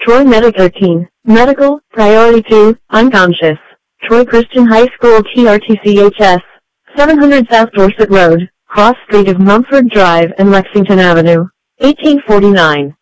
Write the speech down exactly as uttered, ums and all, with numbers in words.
Troy Meta thirteen, Medical, Priority two, Unconscious. Troy Christian High School T R T C H S, seven hundred South Dorset Road, cross street of Mumford Drive and Lexington Avenue, eighteen forty-nine.